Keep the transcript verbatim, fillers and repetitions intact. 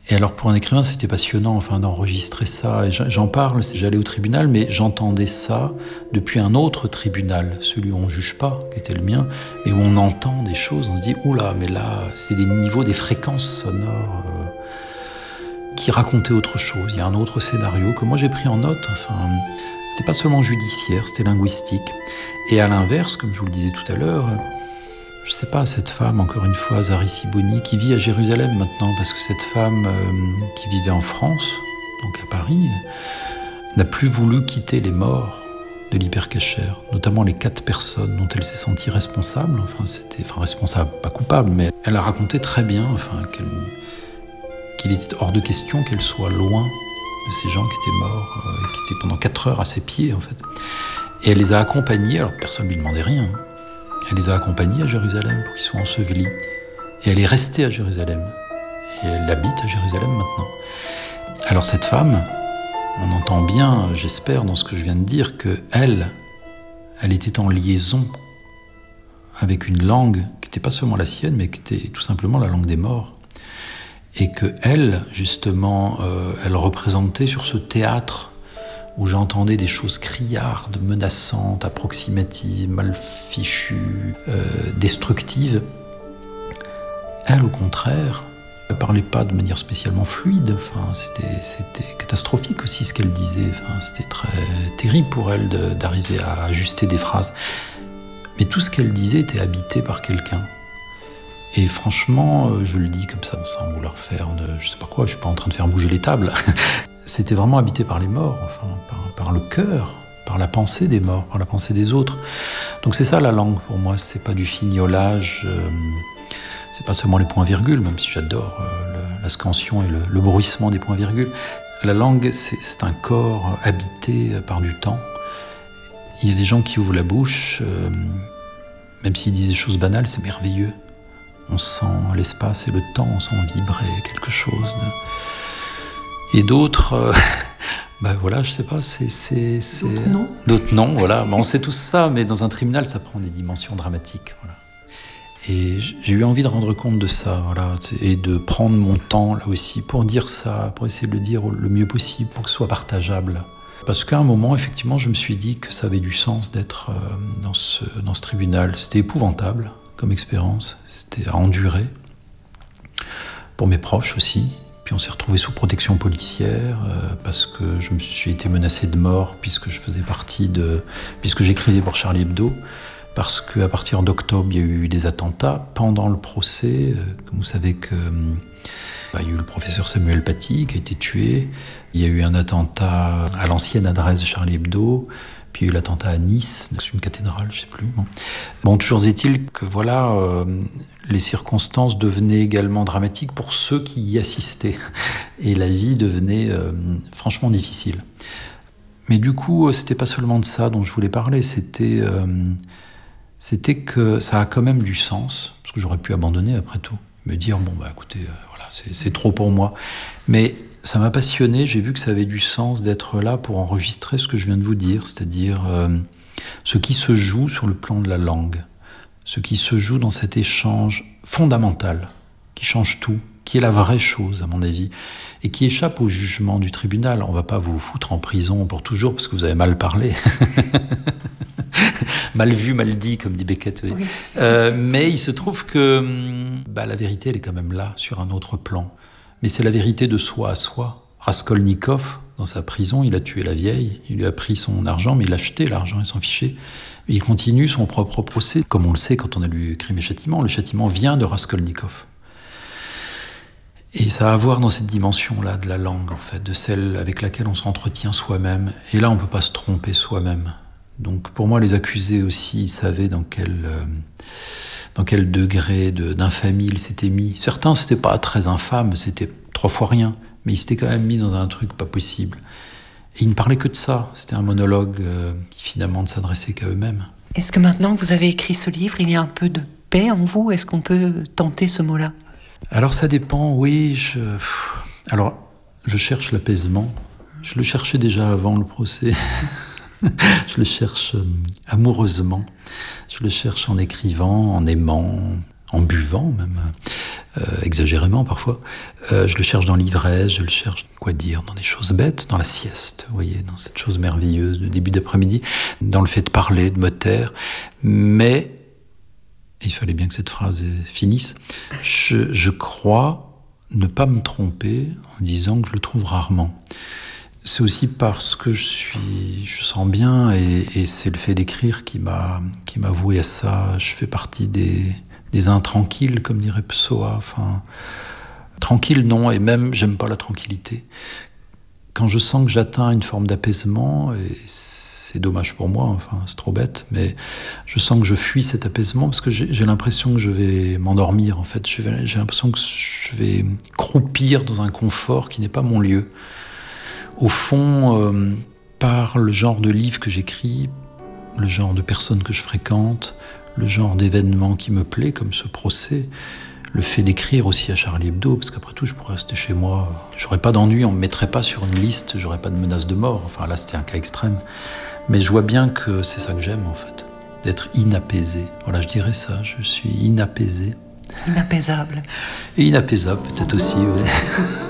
Et alors pour un écrivain, c'était passionnant enfin, d'enregistrer ça. Et j'en parle, j'allais au tribunal, mais j'entendais ça depuis un autre tribunal, celui où on ne juge pas, qui était le mien, mais où on entend des choses, on se dit « Oula, mais là, c'était des niveaux, des fréquences sonores euh, qui racontaient autre chose. Il y a un autre scénario que moi j'ai pris en note. Enfin, c'était pas seulement judiciaire, c'était linguistique. Et à l'inverse, comme je vous le disais tout à l'heure, je sais pas, cette femme, encore une fois, Zari Siboni, qui vit à Jérusalem maintenant, parce que cette femme euh, qui vivait en France, donc à Paris, n'a plus voulu quitter les morts de l'hypercachère, notamment les quatre personnes dont elle s'est sentie responsable. Enfin, c'était, enfin responsable, pas coupable, mais elle a raconté très bien, enfin, qu'elle, qu'il était hors de question qu'elle soit loin de ces gens qui étaient morts, euh, qui étaient pendant quatre heures à ses pieds, en fait. Et elle les a accompagnés, alors personne ne lui demandait rien. Hein. Elle les a accompagnés à Jérusalem pour qu'ils soient ensevelis. Et elle est restée à Jérusalem. Et elle habite à Jérusalem maintenant. Alors cette femme, on entend bien, j'espère, dans ce que je viens de dire, qu'elle, elle était en liaison avec une langue qui n'était pas seulement la sienne, mais qui était tout simplement la langue des morts. Et qu'elle, justement, euh, elle représentait sur ce théâtre où j'entendais des choses criardes, menaçantes, approximatives, mal fichues, euh, destructives. Elle, au contraire, ne parlait pas de manière spécialement fluide. Enfin, c'était, c'était catastrophique aussi ce qu'elle disait. Enfin, c'était très terrible pour elle de, d'arriver à ajuster des phrases. Mais tout ce qu'elle disait était habité par quelqu'un. Et franchement, je le dis comme ça, sans vouloir faire de, je sais pas quoi, je suis pas en train de faire bouger les tables. C'était vraiment habité par les morts, enfin, par, par le cœur, par la pensée des morts, par la pensée des autres. Donc c'est ça la langue pour moi, c'est pas du fignolage, euh, c'est pas seulement les points-virgules, même si j'adore euh, le, la scansion et le, le bruissement des points-virgules. La langue, c'est, c'est un corps habité par du temps. Il y a des gens qui ouvrent la bouche, euh, même s'ils disent des choses banales, c'est merveilleux. On sent l'espace et le temps, on sent vibrer quelque chose de... Et d'autres, euh, ben voilà, je sais pas, c'est... c'est, c'est... D'autres non. D'autres non, voilà. Ben on sait tous ça, mais dans un tribunal, ça prend des dimensions dramatiques, voilà. Et j'ai eu envie de rendre compte de ça, voilà, et de prendre mon temps, là aussi, pour dire ça, pour essayer de le dire le mieux possible, pour que ce soit partageable. Parce qu'à un moment, effectivement, je me suis dit que ça avait du sens d'être euh, dans ce, dans ce tribunal. C'était épouvantable comme expérience, c'était à endurer, pour mes proches aussi. Puis on s'est retrouvés sous protection policière euh, parce que je me suis été menacé de mort puisque je faisais partie de... puisque j'écrivais pour Charlie Hebdo, parce qu'à partir d'octobre, il y a eu des attentats pendant le procès. Euh, comme vous savez que... Euh, bah, il y a eu le professeur Samuel Paty qui a été tué. Il y a eu un attentat à l'ancienne adresse de Charlie Hebdo. Puis il y a eu l'attentat à Nice, c'est une cathédrale, je ne sais plus. Bon, bon toujours est-il que voilà... Euh, les circonstances devenaient également dramatiques pour ceux qui y assistaient. Et la vie devenait euh, franchement difficile. Mais du coup, c'était pas seulement de ça dont je voulais parler, c'était, euh, c'était que ça a quand même du sens, parce que j'aurais pu abandonner après tout, me dire, bon, bah écoutez, euh, voilà, c'est, c'est trop pour moi. Mais ça m'a passionné, j'ai vu que ça avait du sens d'être là pour enregistrer ce que je viens de vous dire, c'est-à-dire euh, ce qui se joue sur le plan de la langue. Ce qui se joue dans cet échange fondamental, qui change tout, qui est la vraie chose, à mon avis, et qui échappe au jugement du tribunal. On ne va pas vous foutre en prison pour toujours parce que vous avez mal parlé. Mal vu, mal dit, comme dit Beckett. Oui. Oui. Euh, mais il se trouve que bah, la vérité, elle est quand même là, sur un autre plan. Mais c'est la vérité de soi à soi. Raskolnikov, dans sa prison, il a tué la vieille, il lui a pris son argent, mais il a acheté l'argent, il s'en fichait. Il continue son propre procès, comme on le sait quand on a lu Crime et Châtiment. Le châtiment vient de Raskolnikov. Et ça a à voir dans cette dimension-là de la langue, en fait, de celle avec laquelle on s'entretient soi-même. Et là, on ne peut pas se tromper soi-même. Donc pour moi, les accusés aussi, ils savaient dans quel, euh, dans quel degré de, d'infamie ils s'étaient mis. Certains, c'était pas très infâme, c'était trois fois rien, mais ils s'étaient quand même mis dans un truc pas possible. Et ils ne parlaient que de ça. C'était un monologue euh, qui finalement ne s'adressait qu'à eux-mêmes. Est-ce que maintenant que vous avez écrit ce livre, il y a un peu de paix en vous ? Est-ce qu'on peut tenter ce mot-là ? Alors ça dépend, oui. Je... Alors, je cherche l'apaisement. Je le cherchais déjà avant le procès. Je le cherche euh, amoureusement. Je le cherche en écrivant, en aimant, en buvant même. euh, exagérément parfois. Euh, je le cherche dans l'ivresse, je le cherche, quoi dire, dans des choses bêtes, dans la sieste, vous voyez, dans cette chose merveilleuse du début d'après-midi, dans le fait de parler, de me taire. Mais, il fallait bien que cette phrase finisse, je, je crois ne pas me tromper en disant que je le trouve rarement. C'est aussi parce que je suis, je sens bien, et, et c'est le fait d'écrire qui m'a, qui m'a voué à ça. Je fais partie des, des intranquilles, comme dirait Pessoa. Enfin, tranquille, non, et même, j'aime pas la tranquillité. Quand je sens que j'atteins une forme d'apaisement, et c'est dommage pour moi, enfin, c'est trop bête, mais je sens que je fuis cet apaisement parce que j'ai, j'ai l'impression que je vais m'endormir, en fait. Je vais, j'ai l'impression que je vais croupir dans un confort qui n'est pas mon lieu. Au fond, euh, par le genre de livre que j'écris, le genre de personnes que je fréquente, le genre d'événements qui me plaît, comme ce procès, le fait d'écrire aussi à Charlie Hebdo, parce qu'après tout, je pourrais rester chez moi, j'aurais pas d'ennui, on me mettrait pas sur une liste, j'aurais pas de menace de mort. Enfin là, c'était un cas extrême. Mais je vois bien que c'est ça que j'aime, en fait, d'être inapaisé. Voilà, je dirais ça, je suis inapaisé. Inapaisable. Et inapaisable, peut-être aussi, oui.